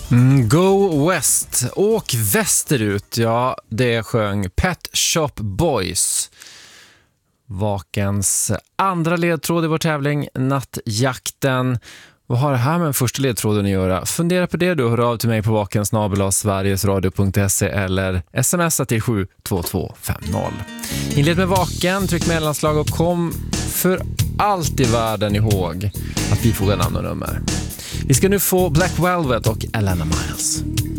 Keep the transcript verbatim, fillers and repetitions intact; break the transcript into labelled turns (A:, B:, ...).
A: Mm, Go West, åk västerut, ja, det sjöng Pet Shop Boys. Vakens andra ledtråd i vår tävling, Nattjakten. Vad har det här med första ledtråden att göra? Fundera på det, du hör av till mig på vaken snabel-a sverigesradio punkt se eller smsa till sju två två fem noll. Inled med vaken, tryck mellanslag och kom för allt i världen ihåg att vi får namn och nummer. Vi ska nu få Black Velvet och Elena Miles.